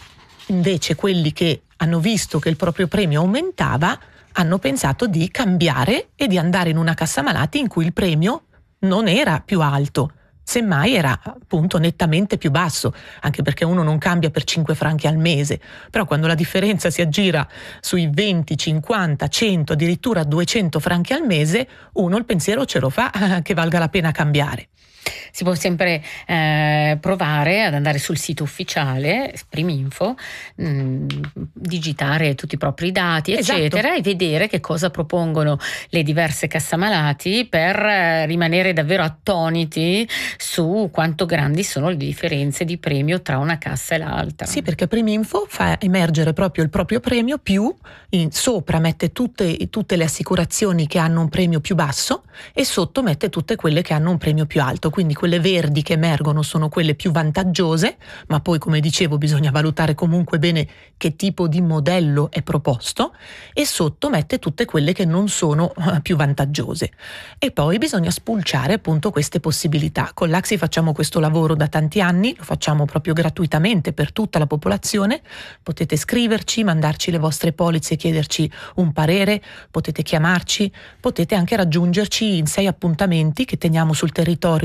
Invece quelli che hanno visto che il proprio premio aumentava hanno pensato di cambiare e di andare in una cassa malati in cui il premio non era più alto, semmai era appunto nettamente più basso, anche perché uno non cambia per cinque franchi al mese, però quando la differenza si aggira sui venti, cinquanta, cento, addirittura duecento franchi al mese, uno il pensiero ce lo fa eh, che valga la pena cambiare. Si può sempre eh, provare ad andare sul sito ufficiale Priminfo, mh, digitare tutti i propri dati, eccetera, esatto, e vedere che cosa propongono le diverse cassamalati per eh, rimanere davvero attoniti su quanto grandi sono le differenze di premio tra una cassa e l'altra. Sì, perché Priminfo fa emergere proprio il proprio premio, più in, sopra mette tutte, tutte le assicurazioni che hanno un premio più basso e sotto mette tutte quelle che hanno un premio più alto. Quindi quelle verdi che emergono sono quelle più vantaggiose, ma poi, come dicevo, bisogna valutare comunque bene che tipo di modello è proposto, e sotto mette tutte quelle che non sono uh, più vantaggiose. E poi bisogna spulciare appunto queste possibilità. Con l'A C S I facciamo questo lavoro da tanti anni, lo facciamo proprio gratuitamente per tutta la popolazione. Potete scriverci, mandarci le vostre polizze e chiederci un parere, potete chiamarci, potete anche raggiungerci in sei appuntamenti che teniamo sul territorio grazie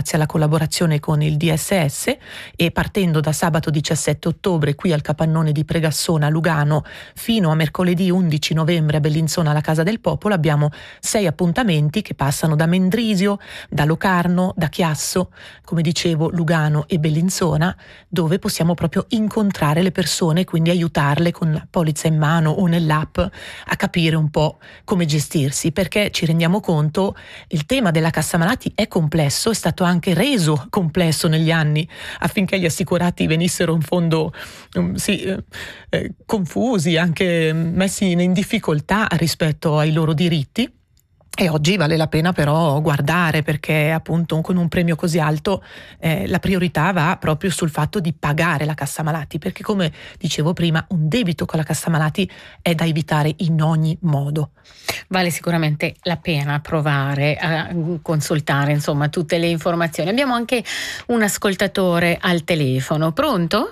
grazie alla collaborazione con il D S S, e partendo da sabato diciassette ottobre qui al Capannone di Pregassona a Lugano fino a mercoledì undici novembre a Bellinzona alla Casa del Popolo abbiamo sei appuntamenti che passano da Mendrisio, da Locarno, da Chiasso, come dicevo Lugano e Bellinzona, dove possiamo proprio incontrare le persone, quindi aiutarle con la polizza in mano o nell'app a capire un po' come gestirsi, perché ci rendiamo conto il tema della cassa malati è complesso, è stato anche reso complesso negli anni affinché gli assicurati venissero in fondo um, sì, eh, eh, confusi, anche messi in difficoltà rispetto ai loro diritti. E oggi vale la pena però guardare, perché appunto con un premio così alto eh, la priorità va proprio sul fatto di pagare la cassa malati, perché come dicevo prima un debito con la cassa malati è da evitare in ogni modo. Vale sicuramente la pena provare a consultare insomma tutte le informazioni. Abbiamo anche un ascoltatore al telefono. Pronto?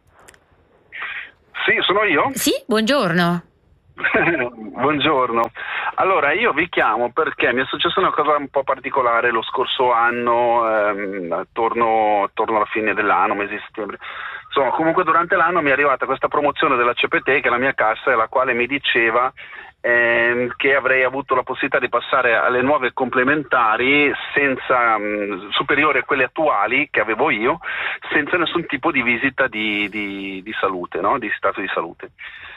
Sì, sono io? Sì, buongiorno. Buongiorno. Allora, io vi chiamo perché mi è successa una cosa un po' particolare lo scorso anno, ehm, attorno, attorno alla fine dell'anno, mesi di settembre. Insomma, comunque durante l'anno mi è arrivata questa promozione della C P T, che è la mia cassa, la quale mi diceva ehm, che avrei avuto la possibilità di passare alle nuove complementari senza mh, superiori a quelle attuali che avevo io, senza nessun tipo di visita di, di, di salute, no? Di stato di salute.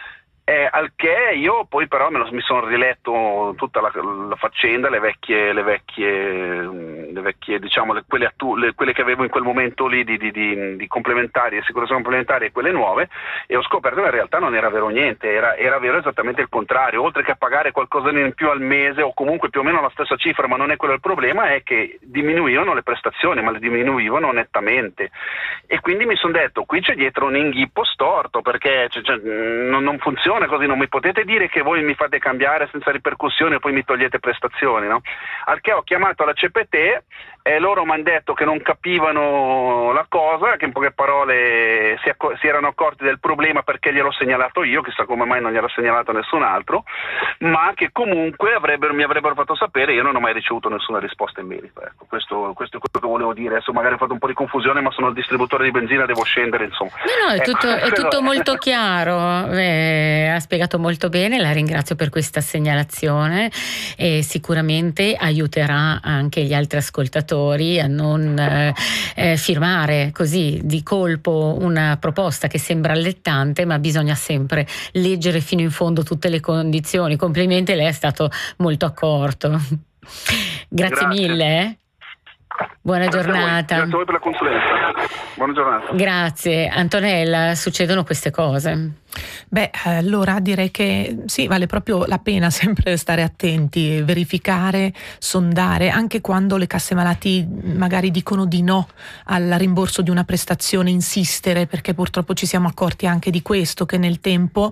Eh, al che io poi però me lo, mi sono riletto tutta la, la faccenda, le vecchie, le vecchie, le vecchie diciamo le, quelle, attu, le, quelle che avevo in quel momento lì di, di, di, di complementari, assicurazioni complementari e quelle nuove, e ho scoperto che in realtà non era vero niente, era, era vero esattamente il contrario. Oltre che a pagare qualcosa in più al mese o comunque più o meno la stessa cifra, ma non è quello il problema, è che diminuivano le prestazioni, ma le diminuivano nettamente, e quindi mi sono detto qui c'è dietro un inghippo storto, perché cioè, cioè, non, non funziona così, non mi potete dire che voi mi fate cambiare senza ripercussioni e poi mi togliete prestazioni, no? Al che ho chiamato la C P T e loro mi hanno detto che non capivano la cosa, che in poche parole si, acc- si erano accorti del problema perché gliel'ho segnalato io, chissà come mai non gliel'ha segnalato nessun altro, ma che comunque avrebbero, mi avrebbero fatto sapere. Io non ho mai ricevuto nessuna risposta in merito. Ecco, questo, questo è quello che volevo dire. Adesso magari ho fatto un po' di confusione, ma sono il distributore di benzina, devo scendere, insomma. No, no, è ecco, tutto, è tutto molto chiaro. Eh, ha spiegato molto bene, la ringrazio per questa segnalazione, e sicuramente aiuterà anche gli altri ascoltatori a non eh, eh, firmare così di colpo una proposta che sembra allettante, ma bisogna sempre leggere fino in fondo tutte le condizioni. Complimenti, lei è stato molto accorto. Grazie, Grazie. mille. Eh. Buona Grazie giornata. A voi. Grazie a voi per la consulenza. Buona giornata. Grazie. Antonella, succedono queste cose? Beh, allora direi che sì, vale proprio la pena sempre stare attenti, verificare, sondare, anche quando le casse malati magari dicono di no al rimborso di una prestazione, insistere, perché purtroppo ci siamo accorti anche di questo, che nel tempo,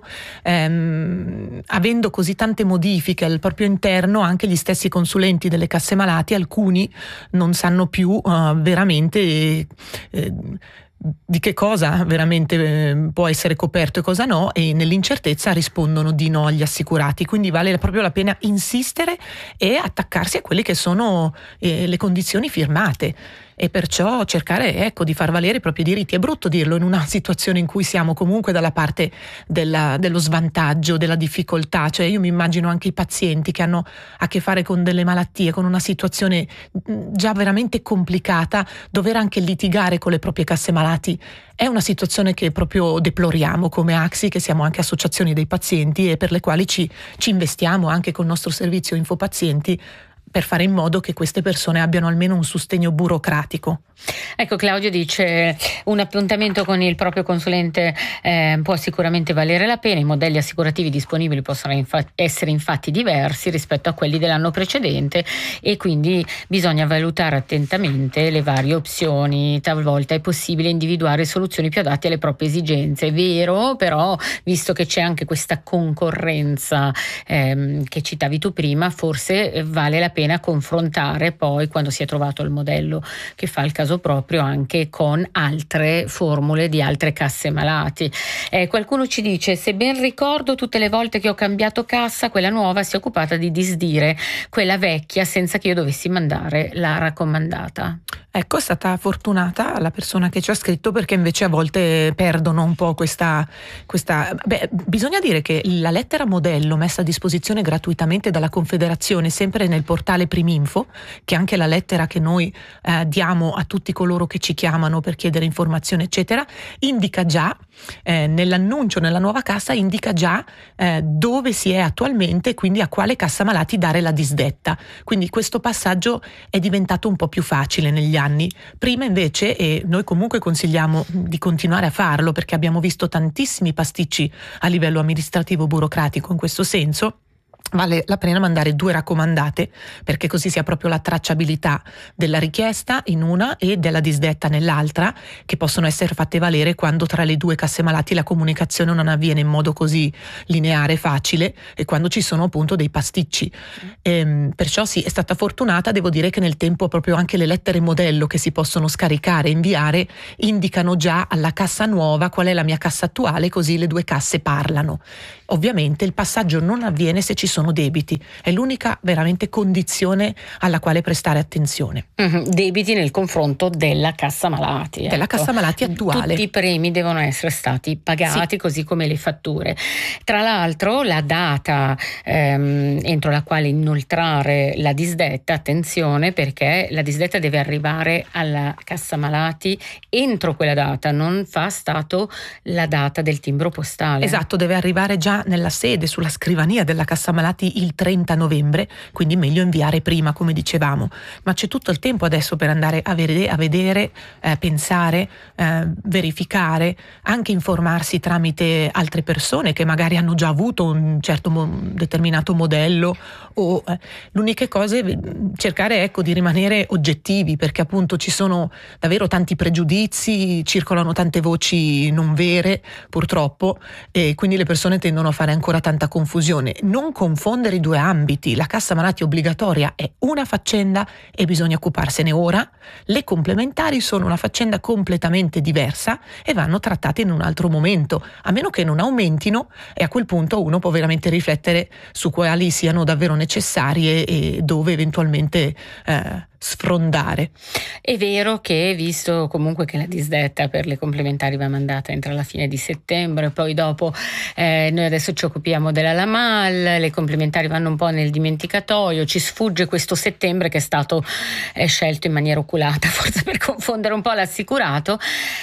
ehm, avendo così tante modifiche al proprio interno, anche gli stessi consulenti delle casse malati, alcuni non sanno più uh, veramente eh, eh, di che cosa veramente eh, può essere coperto e cosa no, e nell'incertezza rispondono di no agli assicurati. Quindi vale proprio la pena insistere e attaccarsi a quelle che sono eh, le condizioni firmate, e perciò cercare ecco di far valere i propri diritti. È brutto dirlo in una situazione in cui siamo comunque dalla parte della, dello svantaggio, della difficoltà. Cioè io mi immagino anche i pazienti che hanno a che fare con delle malattie, con una situazione già veramente complicata, dover anche litigare con le proprie casse malati è una situazione che proprio deploriamo come A C S I, che siamo anche associazioni dei pazienti e per le quali ci, ci investiamo anche col nostro servizio Infopazienti, per fare in modo che queste persone abbiano almeno un sostegno burocratico. Ecco, Claudio dice: un appuntamento con il proprio consulente eh, può sicuramente valere la pena. I modelli assicurativi disponibili possono infatti essere infatti diversi rispetto a quelli dell'anno precedente, e quindi bisogna valutare attentamente le varie opzioni. Talvolta è possibile individuare soluzioni più adatte alle proprie esigenze. È vero, però, visto che c'è anche questa concorrenza ehm, che citavi tu prima, forse vale la pena pena confrontare poi, quando si è trovato il modello che fa il caso proprio, anche con altre formule di altre casse malati. Eh, qualcuno ci dice: se ben ricordo, tutte le volte che ho cambiato cassa, quella nuova si è occupata di disdire quella vecchia senza che io dovessi mandare la raccomandata. Ecco, è stata fortunata la persona che ci ha scritto, perché invece a volte perdono un po' questa, questa... Beh, bisogna dire che la lettera modello messa a disposizione gratuitamente dalla Confederazione, sempre nel portale Priminfo, che è anche la lettera che noi eh, diamo a tutti coloro che ci chiamano per chiedere informazioni eccetera, indica già, eh, nell'annuncio nella nuova cassa, indica già eh, dove si è attualmente, quindi a quale cassa malati dare la disdetta. Quindi questo passaggio è diventato un po' più facile negli anni. Prima invece, e noi comunque consigliamo di continuare a farlo perché abbiamo visto tantissimi pasticci a livello amministrativo burocratico in questo senso, vale la pena mandare due raccomandate, perché così si ha proprio la tracciabilità della richiesta in una e della disdetta nell'altra, che possono essere fatte valere quando tra le due casse malati la comunicazione non avviene in modo così lineare e facile, e quando ci sono appunto dei pasticci. Ehm, perciò sì, è stata fortunata. Devo dire che nel tempo proprio anche le lettere modello che si possono scaricare e inviare indicano già alla cassa nuova qual è la mia cassa attuale, così le due casse parlano. Ovviamente il passaggio non avviene se ci sono debiti, è l'unica veramente condizione alla quale prestare attenzione. Mm-hmm. Debiti nel confronto della cassa malati. Della ecco. cassa malati attuale. Tutti i premi devono essere stati pagati, sì, così come le fatture. Tra l'altro la data ehm, entro la quale inoltrare la disdetta, attenzione, perché la disdetta deve arrivare alla cassa malati entro quella data, non fa stato la data del timbro postale. Esatto, deve arrivare già nella sede, sulla scrivania della cassa malati il trenta novembre, quindi meglio inviare prima, come dicevamo. Ma c'è tutto il tempo adesso per andare a vedere, a vedere eh, pensare, eh, verificare, anche informarsi tramite altre persone che magari hanno già avuto un certo mo- determinato modello, o eh, l'unica cosa è cercare, ecco, di rimanere oggettivi, perché appunto ci sono davvero tanti pregiudizi, circolano tante voci non vere purtroppo, e quindi le persone tendono a fare ancora tanta confusione. Non confondere i due ambiti: la cassa malati obbligatoria è una faccenda e bisogna occuparsene ora, le complementari sono una faccenda completamente diversa e vanno trattate in un altro momento, a meno che non aumentino, e a quel punto uno può veramente riflettere su quali siano davvero necessarie e dove eventualmente eh, sfrondare. È vero che, visto comunque che la disdetta per le complementari va mandata entro la fine di settembre, poi dopo eh, noi adesso ci occupiamo della Lamal, le complementari vanno un po' nel dimenticatoio, ci sfugge questo settembre che è stato eh, scelto in maniera oculata, forse per confondere un po' l'assicurato.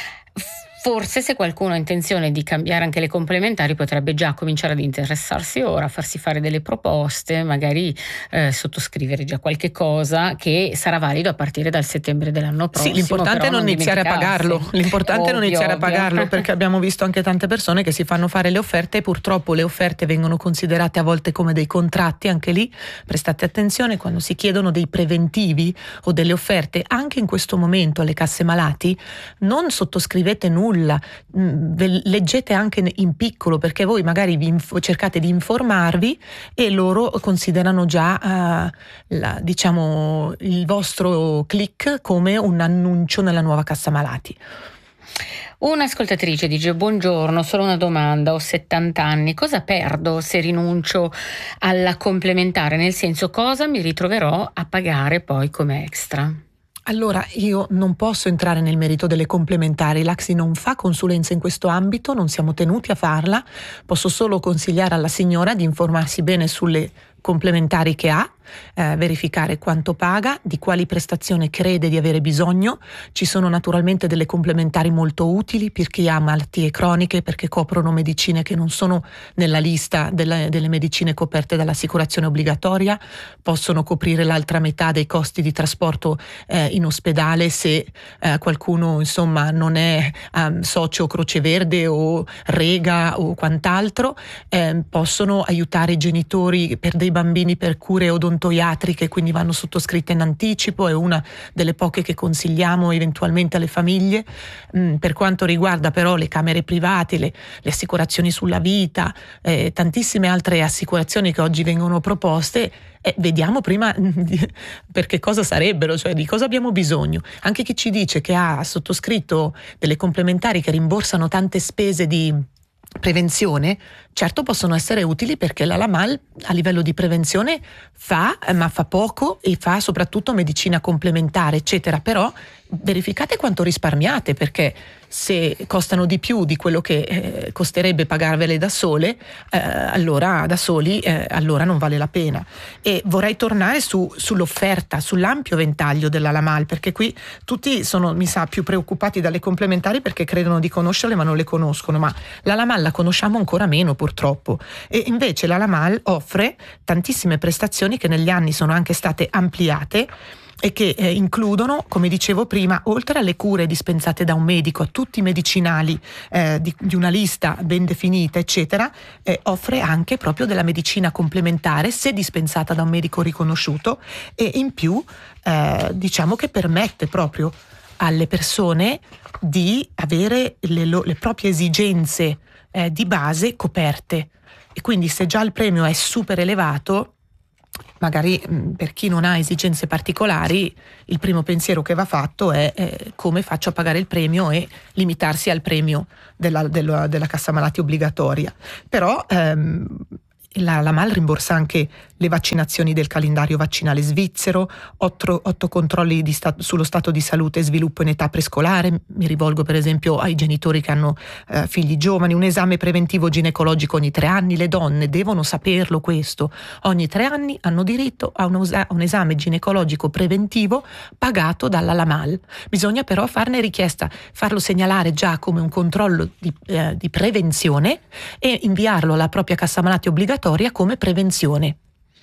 Forse, se qualcuno ha intenzione di cambiare anche le complementari, potrebbe già cominciare ad interessarsi ora, farsi fare delle proposte, magari eh, sottoscrivere già qualche cosa che sarà valido a partire dal settembre dell'anno prossimo. Sì, l'importante è non, non iniziare a pagarlo, l'importante ovvio, è non iniziare ovvio. a pagarlo, perché abbiamo visto anche tante persone che si fanno fare le offerte e purtroppo le offerte vengono considerate a volte come dei contratti. Anche lì prestate attenzione quando si chiedono dei preventivi o delle offerte, anche in questo momento alle casse malati, non sottoscrivete nulla. Leggete anche in piccolo, perché voi magari vi inf- cercate di informarvi e loro considerano già uh, la, diciamo il vostro click come un annuncio nella nuova cassa malati. Un'ascoltatrice dice: buongiorno, solo una domanda, ho settanta anni, cosa perdo se rinuncio alla complementare? Nel senso, cosa mi ritroverò a pagare poi come extra? Allora, io non posso entrare nel merito delle complementari, l'A C S I non fa consulenza in questo ambito, non siamo tenuti a farla, posso solo consigliare alla signora di informarsi bene sulle complementari che ha, eh, verificare quanto paga, di quali prestazioni crede di avere bisogno. Ci sono naturalmente delle complementari molto utili per chi ha malattie croniche, perché coprono medicine che non sono nella lista delle, delle medicine coperte dall'assicurazione obbligatoria, possono coprire l'altra metà dei costi di trasporto eh, in ospedale se eh, qualcuno insomma non è um, socio Croce Verde o Rega o quant'altro, eh, possono aiutare i genitori per dei bambini per cure odontoiatriche, quindi vanno sottoscritte in anticipo, è una delle poche che consigliamo eventualmente alle famiglie. Mm, per quanto riguarda però le camere private, le, le assicurazioni sulla vita, eh, tantissime altre assicurazioni che oggi vengono proposte, eh, vediamo prima per che cosa sarebbero, cioè di cosa abbiamo bisogno. Anche chi ci dice che ha sottoscritto delle complementari che rimborsano tante spese di prevenzione, certo possono essere utili, perché la LAMAL a livello di prevenzione fa, ma fa poco, e fa soprattutto medicina complementare eccetera, però verificate quanto risparmiate, perché se costano di più di quello che eh, costerebbe pagarvele da sole, eh, allora da soli eh, allora non vale la pena. E vorrei tornare su, sull'offerta, sull'ampio ventaglio della LAMAL, perché qui tutti sono, mi sa, più preoccupati dalle complementari perché credono di conoscerle ma non le conoscono, ma la LAMAL la conosciamo ancora meno purtroppo, e invece la LAMAL offre tantissime prestazioni che negli anni sono anche state ampliate e che eh, includono, come dicevo prima, oltre alle cure dispensate da un medico, a tutti i medicinali eh, di, di una lista ben definita eccetera, eh, offre anche proprio della medicina complementare se dispensata da un medico riconosciuto, e in più eh, diciamo che permette proprio alle persone di avere le, lo, le proprie esigenze eh, di base coperte, e quindi se già il premio è super elevato, magari per chi non ha esigenze particolari, il primo pensiero che va fatto è eh, come faccio a pagare il premio, e limitarsi al premio della, della, della cassa malati obbligatoria. Però ehm, la LAMAL rimborsa anche le vaccinazioni del calendario vaccinale svizzero, otto, otto controlli di sta- sullo stato di salute e sviluppo in età prescolare, mi rivolgo per esempio ai genitori che hanno eh, figli giovani, un esame preventivo ginecologico ogni tre anni, le donne devono saperlo questo, ogni tre anni hanno diritto a un, usa- un esame ginecologico preventivo pagato dalla LAMAL. Bisogna però farne richiesta, farlo segnalare già come un controllo di, eh, di prevenzione, e inviarlo alla propria cassa malati obbligatoria come prevenzione.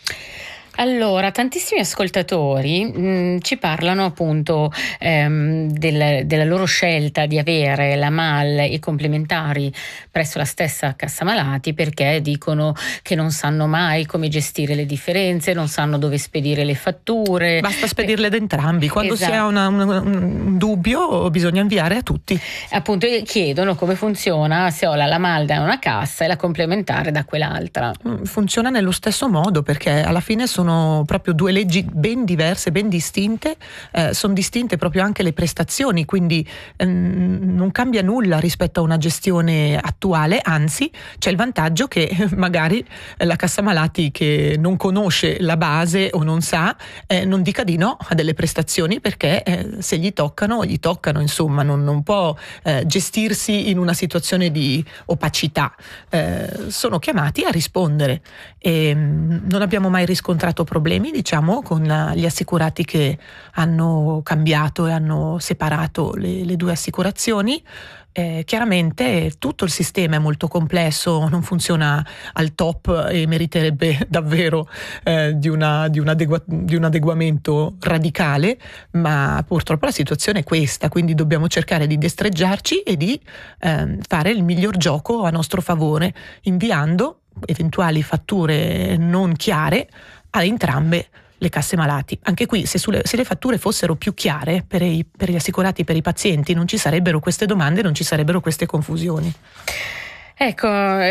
Allora, tantissimi ascoltatori mh, ci parlano appunto ehm, del, della loro scelta di avere la LAMAL e i complementari presso la stessa cassa malati, perché dicono che non sanno mai come gestire le differenze, non sanno dove spedire le fatture. Basta spedirle ad entrambi, quando Esatto. si ha una, una, un dubbio bisogna inviare a tutti. Appunto chiedono come funziona se ho la LAMAL da una cassa e la complementare da quell'altra. Funziona nello stesso modo, perché alla fine sono Sono proprio due leggi ben diverse, ben distinte, eh, sono distinte proprio anche le prestazioni, quindi ehm, non cambia nulla rispetto a una gestione attuale, anzi c'è il vantaggio che magari la cassa malati che non conosce la base o non sa, eh, non dica di no a delle prestazioni, perché eh, se gli toccano, gli toccano, insomma non, non può eh, gestirsi in una situazione di opacità, eh, sono chiamati a rispondere, e mh, non abbiamo mai riscontrato problemi, diciamo, con gli assicurati che hanno cambiato e hanno separato le, le due assicurazioni. Eh, chiaramente tutto il sistema è molto complesso, non funziona al top e meriterebbe davvero eh, di, una, di, un adegua, di un adeguamento radicale, ma purtroppo la situazione è questa, quindi dobbiamo cercare di destreggiarci e di eh, fare il miglior gioco a nostro favore, inviando eventuali fatture non chiare a entrambe le casse malati. Anche qui, se, sulle, se le fatture fossero più chiare per, i, per gli assicurati e per i pazienti, non ci sarebbero queste domande, non ci sarebbero queste confusioni. Ecco,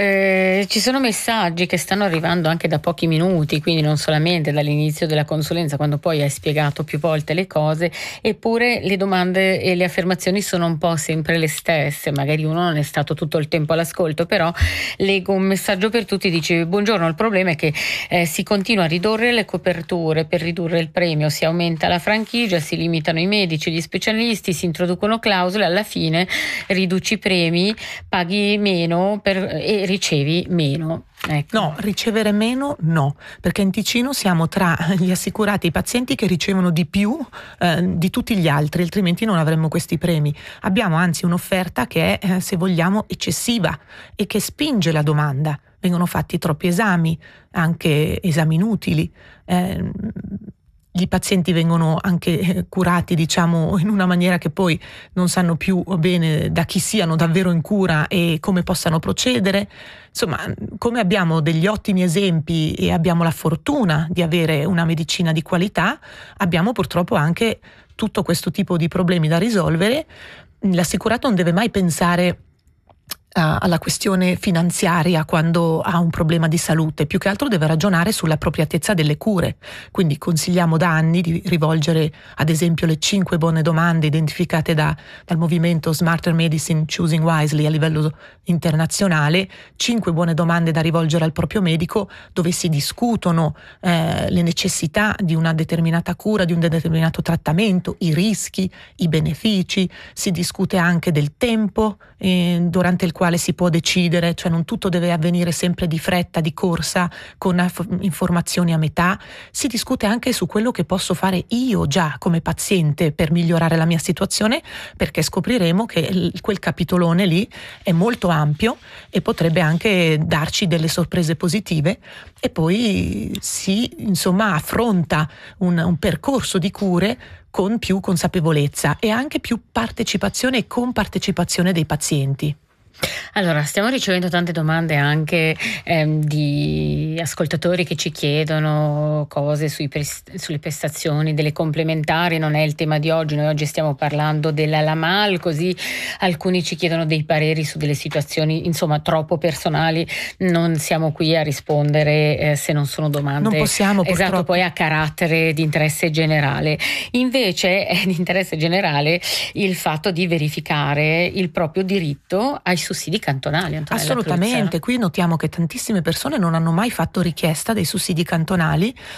eh, ci sono messaggi che stanno arrivando anche da pochi minuti, quindi non solamente dall'inizio della consulenza, quando poi hai spiegato più volte le cose, eppure le domande e le affermazioni sono un po' sempre le stesse. Magari uno non è stato tutto il tempo all'ascolto, però leggo un messaggio per tutti, dice: buongiorno, il problema è che eh, si continua a ridurre le coperture, per ridurre il premio si aumenta la franchigia, si limitano i medici, gli specialisti, si introducono clausole, alla fine riduci i premi, paghi meno per, e ricevi meno. Ecco. No, ricevere meno no, perché in Ticino siamo tra gli assicurati e i pazienti che ricevono di più eh, di tutti gli altri, altrimenti non avremmo questi premi. Abbiamo anzi un'offerta che è, eh, se vogliamo, eccessiva e che spinge la domanda. Vengono fatti troppi esami, anche esami inutili. Eh, I pazienti vengono anche curati, diciamo, in una maniera che poi non sanno più bene da chi siano davvero in cura e come possano procedere. Insomma, come abbiamo degli ottimi esempi e abbiamo la fortuna di avere una medicina di qualità, abbiamo purtroppo anche tutto questo tipo di problemi da risolvere. L'assicurato non deve mai pensare alla questione finanziaria quando ha un problema di salute, più che altro deve ragionare sull'appropriatezza delle cure. Quindi consigliamo da anni di rivolgere ad esempio le cinque buone domande identificate da, dal movimento Smarter Medicine Choosing Wisely a livello internazionale, cinque buone domande da rivolgere al proprio medico, dove si discutono eh, le necessità di una determinata cura, di un determinato trattamento, i rischi, i benefici, si discute anche del tempo eh, durante il quale si può decidere, cioè non tutto deve avvenire sempre di fretta, di corsa, con informazioni a metà. Si discute anche su quello che posso fare io già come paziente per migliorare la mia situazione, perché scopriremo che quel capitolone lì è molto ampio e potrebbe anche darci delle sorprese positive, e poi si insomma affronta un, un percorso di cure con più consapevolezza e anche più partecipazione e compartecipazione dei pazienti. Allora, stiamo ricevendo tante domande anche ehm, di ascoltatori che ci chiedono cose sui pres- sulle prestazioni delle complementari. Non è il tema di oggi, noi oggi stiamo parlando della LAMAL, così alcuni ci chiedono dei pareri su delle situazioni insomma troppo personali. Non siamo qui a rispondere eh, se non sono domande, non possiamo, esatto, purtroppo. Poi a carattere di interesse generale. Invece è di interesse generale il fatto di verificare il proprio diritto ai sussidi cantonali. Antonella Assolutamente, Cruzza. qui notiamo che tantissime persone non hanno mai fatto richiesta dei sussidi cantonali